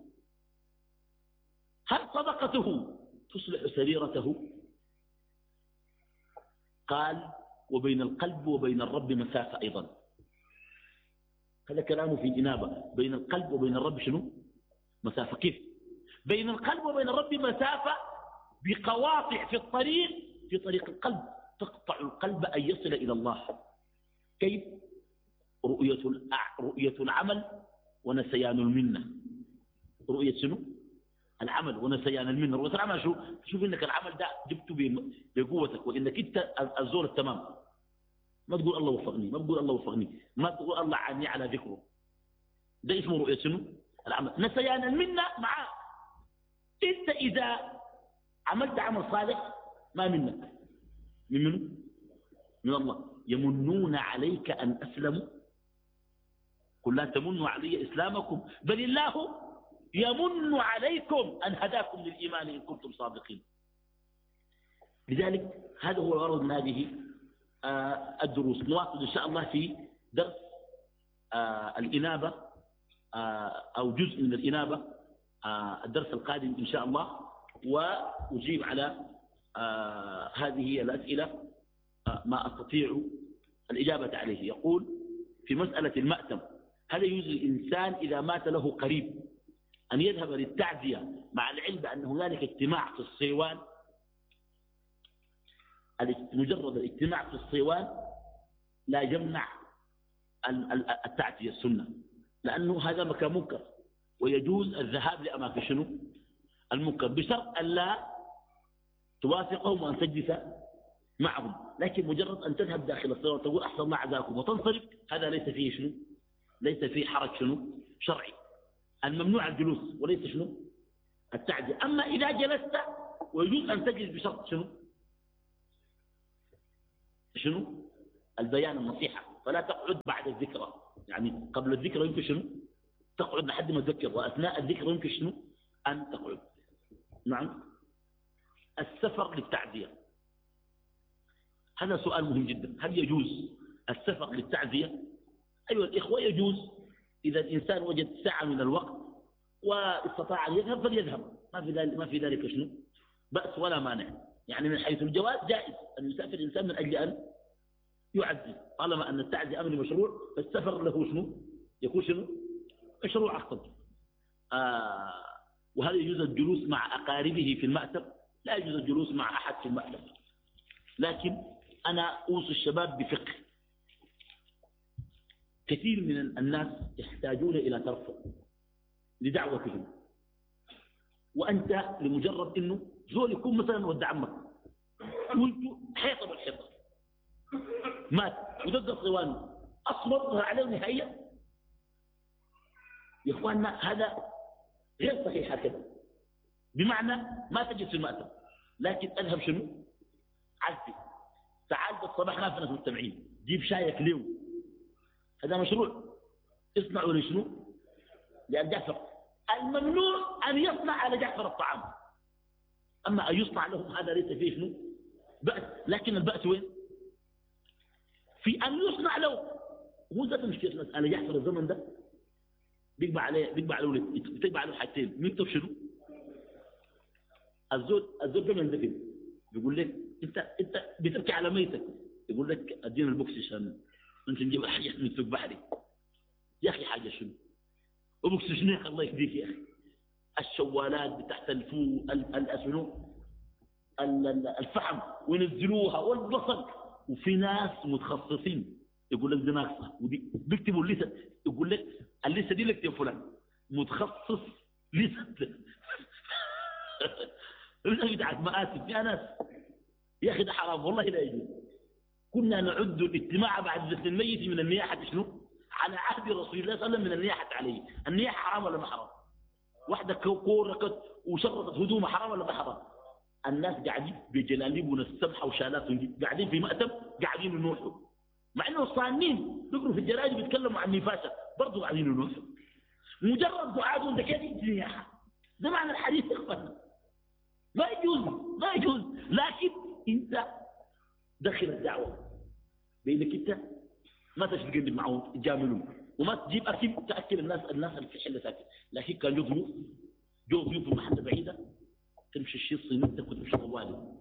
هل صدقته تصلح سريرته؟ قال وبين القلب وبين الرب مسافة أيضا. هذا كلامه في الإنابة. بين القلب وبين الرب شنو؟ مسافة. كيف؟ بين القلب وبين الرب مسافة بقواطع في الطريق، في طريق القلب تقطع القلب أن يصل إلى الله. كيف؟ رؤية رؤية العمل ونسيان المنة. رؤية شنو؟ العمل ونسيان المنة. رؤية العمل شو؟ تشوف إنك العمل ده جبته بقوتك وإنك أنت الزور التمام. ما تقول الله وفقني، ما تقول الله وفقني، ما تقول الله عني على ذكره. ده اسمه رؤية شنو؟ العمل. نسيان المنة معاه. أنت إذا عملت عمل صالح ما منك، من منه؟ من الله. يمنون عليك أن أسلموا قل لا تمنوا علي إسلامكم بل الله يمن عليكم أن هداكم للإيمان إن كنتم صادقين. لذلك هذا هو الغرض من هذه آه الدروس. نواصل إن شاء الله في درس آه الإنابة آه أو جزء من الإنابة آه الدرس القادم إن شاء الله، وأجيب على آه هذه الأسئلة آه ما أستطيع الإجابة عليه. يقول في مسألة المأتم، هل يجوز الإنسان إذا مات له قريب أن يذهب للتعزية مع العلم بأن هنالك اجتماع في الصيوان؟ مجرد الاجتماع في الصيوان لا يمنع التعزية السنة، لأنه هذا مكان منكر ويجوز الذهاب لأماكن شنو؟ المنكر، بشرط أن لا توافقهم وأن تجلس معهم. لكن مجرد أن تذهب داخل الصيوان وتقول أحسن الله عزاكم وتنصرف، هذا ليس فيه شنو؟ ليس فيه حرج شنو؟ شرعي. الممنوع الجلوس وليس شنو؟ التعزية. أما إذا جلست ويجوز أن تجلس بشرط شنو شنو البيان النصيحة، فلا تقعد بعد الذكرى، يعني قبل الذكرى يمكن شنو تقعد لحد ما تذكر، وأثناء الذكرى يمكن شنو أن تقعد. نعم. السفر للتعزية، هذا سؤال مهم جدا. هل يجوز السفر للتعزية؟ أيها الإخوة يجوز إذا الإنسان وجد ساعة من الوقت واستطاع أن يذهب فليذهب، ما في ذلك ما في ذلك شنو بأس ولا مانع. يعني من حيث الجواز جائز أن يسافر الإنسان من أجل أن يعزي، طالما أن التعزية أمر مشروع فالسفر له شنو يكون شنو مشروع أصلا. آه وهذا يجوز الجلوس مع أقاربه في المأتم، لا يجوز الجلوس مع أحد في المأتم. لكن أنا أوصي الشباب بفقه. كثير من الناس يحتاجون إلى ترفع لدعوتهم، وأنت لمجرد أنه زول يكون مثلا ود عمك وانتوا حيطة بالحيطة مات ودق الصوان أصبرها عليه نهائيا، يا إخواننا هذا غير صحيح هكذا. بمعنى ما تجد في المأتم، لكن أذهب شنو عزي، تعال بالصباح ما في ناس مجتمعين، جيب شايك ليو، هذا مشروع. اصنعوا لشنو لأن جعفر، الممنوع أن يصنع على جعفر الطعام، أما أن يصنع لهم هذا ليس فيه شنو بأس. لكن البأس وين؟ في أن يصنع له. هو ذات مشكلة مسألة جعفر الزمن ده بيقبع عليه بيقبع عليه بتقبع عليه حاجتين، مكتب شنو الزول الزول ده من ذكي بيقول لك انت انت بتبكي على ميتك، يقول لك ادينا البوكس عشان انت نجيب حاجه من سوق بحري. يا اخي حاجه شنو وبوكس شنو يا اخي الله يهديك يا اخي، الشوالات بتاعت الفو الاسنو الفحم وينزلوها والبصل، وفي ناس متخصصين يقول لك دي ناقصه ودي بيكتبوا الليسته، يقول لك الليسته دي لك يا فلان متخصص ليسته ليسته بتاعت مآسف يا ناس. يا اخي ده حرام والله لا يجوز. كنا نعد الاجتماع بعد دفن الميت من النياحه شنو على عهد رسول الله صلى الله عليه وسلم من النياحه عليه. النياحه حرام ولا ما حرام؟ واحده كوركت وشرطت هدومها حرام ولا ما حرام؟ الناس قاعدين بجلاليبنا السمحه وشالاتهم قاعدين في مأتم قاعدين ينوحوا، مع انه الصانين بيقروا في الجرايد بيتكلموا عن نفاسه برضه قاعدين ينوحوا، مجرد دعاء ده كده نياحه. ده معنى الحديث يا اخوانا، ما يجوز ما يجوز. لكن انت دخل الدعوه بانك انت ما تقدم معهم تجاملهم وما تجيب اكل تاكل الناس الناس اللي في الحله ساكت. لكن كان جو ضيوف جو ضيوف في محطه بعيده تمشي الشيء صينيتك وتمشي طوالي.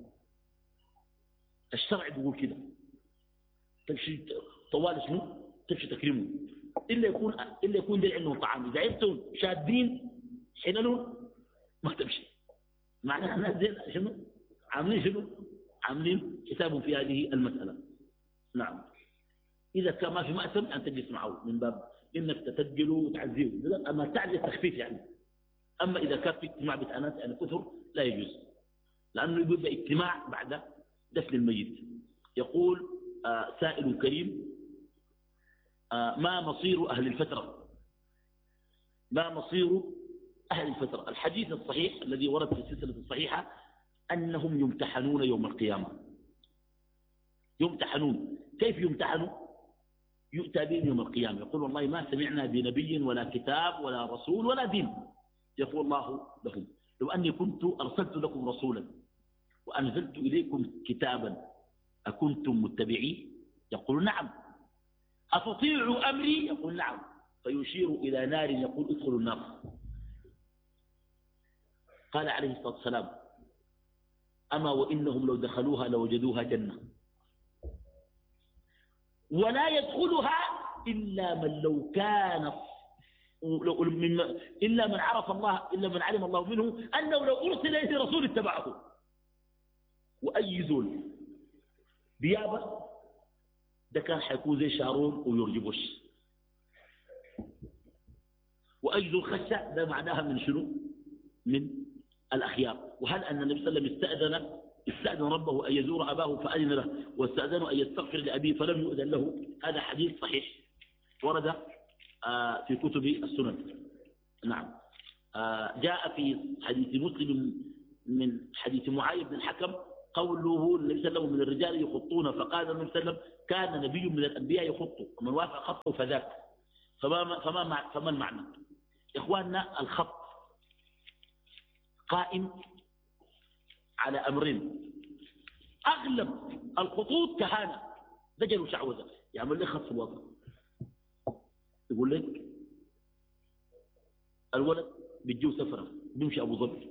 الشرع بيقول كده تمشي طوالي شنو تمشي تكرمه، الا يكون الا يكون دي عندهم طعام. اذا عرفتم شادين حللهم ما تمشي، معناها الناس دي شنو عاملين شنو عاملين حسابهم في هذه المساله. نعم. إذا كان ما في مأتم أن تجلس معه من باب إنك تتجله وتعزيه، أما تعزي التخفيف يعني. أما إذا كان في اجتماع بتأنات يعني كثر لا يجوز، لأنه يبقى اجتماع بعد دفن الميت. يقول آه سائل كريم آه ما مصير أهل الفترة ما مصير أهل الفترة الحديث الصحيح الذي ورد في السلسلة الصحيحة أنهم يمتحنون يوم القيامة. يمتحنون. كيف يمتحنوا؟ يؤتى بهم يوم القيامة يقول والله ما سمعنا بنبي ولا كتاب ولا رسول ولا دين. يقول الله لهم لو أني كنت أرسلت لكم رسولا وأنزلت إليكم كتابا أكنتم متبعيه؟ يقول نعم. أتطيعوا أمري؟ يقول نعم. فيشير إلى نار يقول ادخلوا النار. قال عليه الصلاة والسلام أما وإنهم لو دخلوها لوجدوها جنة ولا يدخلها إلا من لو كان إلا من عرف الله إلا من علم الله منه أنه لو أرسل إليه رسول اتبعه. وأي زول بيابة ده كان حيكون زي شارون ويرجبوش. وأي زول خشة ده معناها من شنو من الأخيار. وهل أن النبي صلى الله عليه وسلم استأذن استأذن ربه أن يزور أباه فأذن له واستأذنه أن يستغفر لأبيه فلم يؤذن له. هذا حديث صحيح ورد في كتب السنن. نعم. جاء في حديث مسلم من حديث معاذ بن الحكم قوله النبي صلى الله عليه وسلم من الرجال يخطون، فقال النبي صلى الله عليه وسلم كان نبي من الأنبياء يخط ومن وافق خطه فذاك. فما, فما, فما المعنى؟ إخواننا الخط قائم على أمرين، أغلب الخطوط كهانة دجل وشعوذة، يعمل لك خط في الوضع، يقول لك الولد بيجيو سفرة بيمشي أبو ظبي،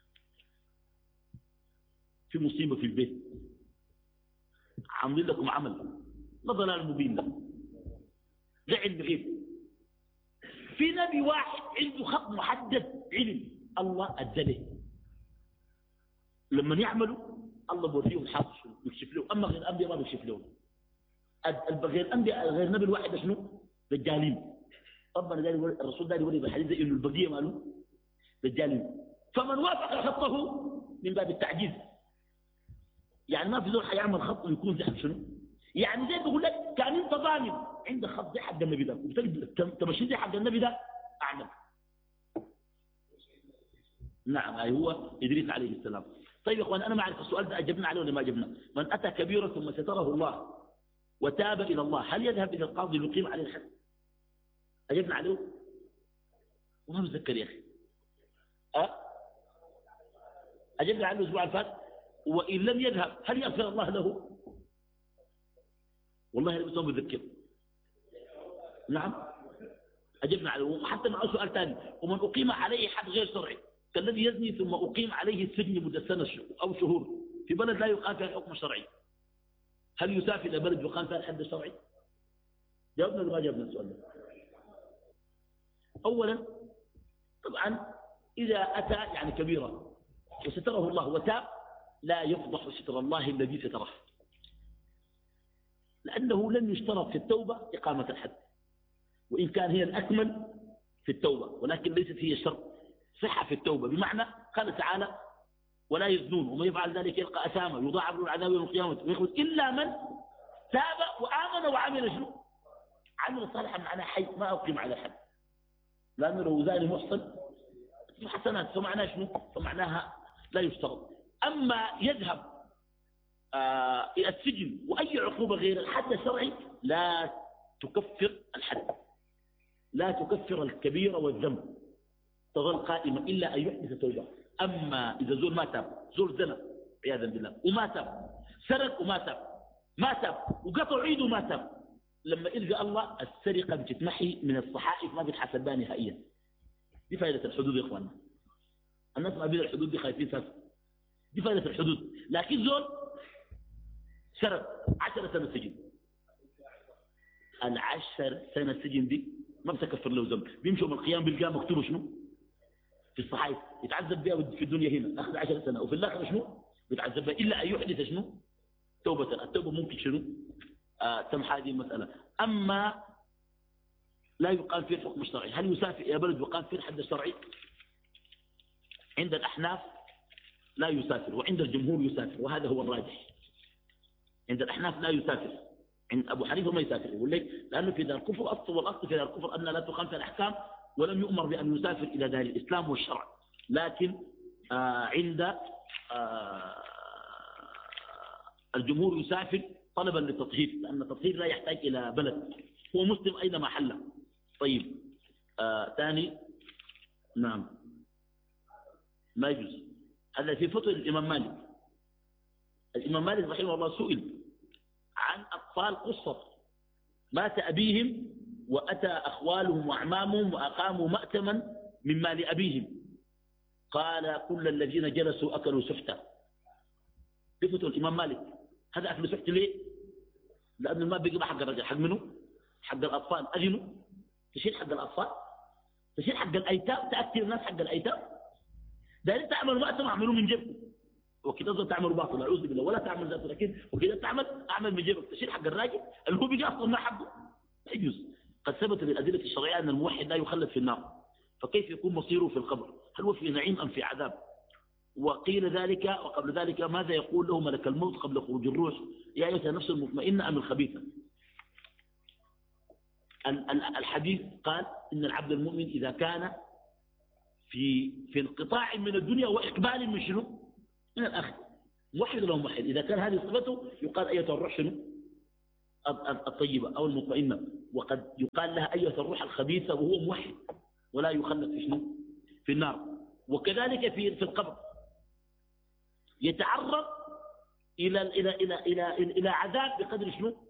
في مصيبة في البيت، عاملين لكم عمل لا ضلال مبين له، ده علم غيب. في نبي واحد عنده خط محدد علم الله أدله، لما يعملوا الله بوريهم حاصل شنو بيكشف له، أما غير الأنبياء ما بيكشف لهم. غير الأنبياء غير النبي الواحد شنو؟ دجالين. ربنا داري الرسول داري يوري بالحديث إنه البقية ماله دجالين. فمن وافق خطه من باب التعجيز، يعني ما في زول حيعمل خط ويكون زي حق شنو؟ يعني زي بقول لك كان انت ظالم عندك خط زي حق النبي ده وتمشي زي حق النبي ده اعمل. نعم هاي هو إدريس عليه السلام. طيب يا اخوان انا ما اعرف السؤال ده اجبنا عليه ولا ما اجبنا. من اتى كبيرا ثم ستره الله وتاب الى الله هل يذهب الى القاضي ليقيم عليه الحد؟ اجبنا عليه وما متذكر يا اخي. أه؟ اجبنا عليه الاسبوع الفات. وان لم يذهب هل يغفر الله له؟ والله انا بس ما بتذكر. نعم اجبنا عليه. وحتى مع سؤال ثاني ومن اقيم عليه حد غير شرعي كالذي يزني ثم اقيم عليه السجن مده سنه او شهور في بلد لا يقام فيها الحكم الشرعي هل يسافر الى بلد يقام فيها الحد الشرعي؟ جاوبنا ولا ما جاوبنا السؤال ده؟ اولا طبعا اذا اتى يعني كبيرا وستره الله وتاب لا يفضح ستر الله الذي ستره، لأنه لم يشترط في التوبة إقامة الحد، وإن كان هي الأكمل في التوبة ولكن ليست هي الشرط. صحة في التوبة بمعنى قال تعالى ولا يزنون ومن يفعل ذلك يلقى أثاما يضاعف له العذاب يوم القيامة ويخلد إلا من تاب وآمن وعمل شنو؟ عمل صالحا معناه حي ما أقيم على الحد، لأنه لو زاني محصن حسنات فمعناها شنو؟ فمعناها لا يشترط. أما يذهب آه إلى السجن وأي عقوبة غير الحد الشرعي لا تكفر الحد، لا تكفر الكبيرة والذنب، تظل قائمة إلا أن يحدث توبة. أما إذا زول ما تاب، زول زنا عياذا بالله وما تاب، سرق وما تاب، ما تاب وقطع عيد وما تاب، لما إلقى الله السرقة بتتمحي من الصحائف ما بتحسب بها نهائيا. دي فائدة الحدود يا إخواننا. الناس ما بين الحدود دي خايفين ساسا، دي فائدة الحدود. لكن زول سرق عشر سنة سجن، العشر سنة سجن دي ما بتكفر له ذنب، بيمشوا من القيام بالقيام مكتوب شنو في الصحائف يتعذب بها في الدنيا هنا أخذ عشر سنة وفي الآخرة شنو بيتعذب بها إلا أن يحدث شنو توبة. التوبة ممكن شنو آه تمحى هذه المسألة. أما لا يقام فيه الحكم الشرعي هل يسافر إلى بلد يقام فيه الحد الشرعي؟ عند الأحناف لا يسافر وعند الجمهور يسافر وهذا هو الراجح. عند الأحناف لا يسافر، عند أبو حنيفة ما يسافر، يقول لك لأنه في دار الكفر أصل والأصل في دار الكفر أن لا تقام فيها الأحكام ولم يؤمر بأن يسافر إلى دار الإسلام والشرع. لكن آه عند آه الجمهور يسافر طلبا للتطهير، لأن التطهير لا يحتاج إلى بلد، هو مسلم أينما حل. طيب آه ثاني نعم ما يجوز. هذا في فتوى الإمام مالك. الإمام مالك رحمه الله سئل عن أطفال قصر مات أبيهم وأتى أخوالهم وأعمامهم وأقاموا مأتما من مال أبيهم، قال كل الذين جلسوا أكلوا سحتا. بفتوى الإمام مالك. هذا أكل سحت ليه؟ لأنه ما بيقضى حق الرجل، حق منه؟ حق الأطفال. أجنوا تشيل حق الأطفال، تشيل حق الأيتام، تأكل الناس حق الأيتام. ده أنت تعملوا مأتم أعملوا من جيبكم، وكذا تظل تعمل باطل أعوذ بالله ولا تعمل ذات، لكن وكذا تعمل أعمل من جيبك، تشيل حق الراجل اللي هو بيجي أصلا ما حقه لا يجوز. قد ثبت بالأدلة الشرعية أن الموحد لا يخلد في النار، فكيف يكون مصيره في القبر؟ هل هو في نعيم أم في عذاب؟ وقيل ذلك وقبل ذلك ماذا يقول له ملك الموت قبل خروج الروح؟ يا أيها النفس المطمئنة أم الخبيثة؟ الحديث قال إن العبد المؤمن إذا كان في في انقطاع من الدنيا وإقبال من شنو؟ من الآخر موحد ولا موحد؟ إذا كان هذه صفته يقال أيها الروح شنو الطيبة أو المطمئنة، وقد يقال لها أيها الروح الخبيثة وهو موحد ولا يخلد في شنو في النار. وكذلك في في القبر يتعرض إلى إلى إلى إلى إلى عذاب بقدر شنو